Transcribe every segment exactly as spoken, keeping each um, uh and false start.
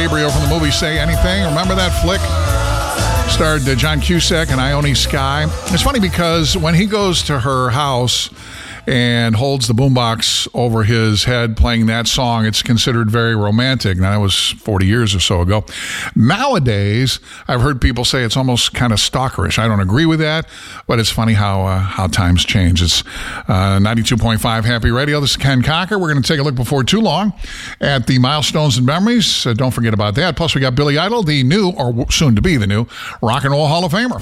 Gabriel from the movie Say Anything. Remember that flick? Starred uh, John Cusack and Ione Skye. It's funny because when he goes to her house and holds the boombox over his head playing that song, it's considered very romantic. Now, that was forty years or so ago. Nowadays, I've heard people say it's almost kind of stalkerish. I don't agree with that, but it's funny how uh, how times change. It's uh, ninety-two point five Happy Radio. This is Ken Cocker. We're going to take a look before too long at the milestones and memories. Uh, don't forget about that. Plus, we got Billy Idol, the new, or soon to be the new, Rock and Roll Hall of Famer.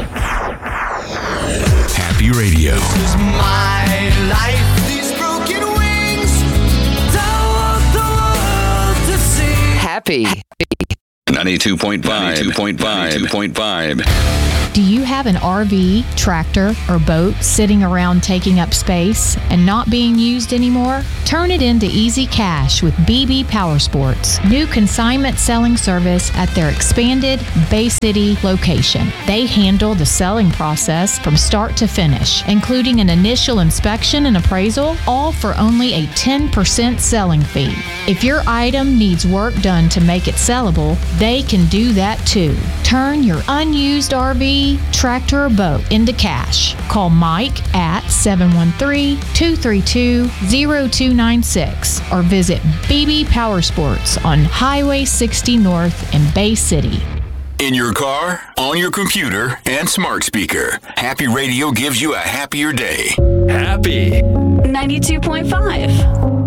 Happy Radio. This is my life. These broken wings don't want the world to see. Happy. ninety-two point five. ninety-two point five. ninety-two point five. Do you have an R V, tractor, or boat sitting around taking up space and not being used anymore? Turn it into easy cash with B B Power Sports, new consignment selling service at their expanded Bay City location. They handle the selling process from start to finish, including an initial inspection and appraisal, all for only a ten percent selling fee. If your item needs work done to make it sellable, they can do that too. Turn your unused R V, tractor, or boat into cash. Call Mike at seven one three, two three two, zero two nine six or visit B B Power Sports on Highway sixty North in Bay City. In your car, on your computer, and smart speaker, Happy Radio gives you a happier day. Happy. ninety-two point five.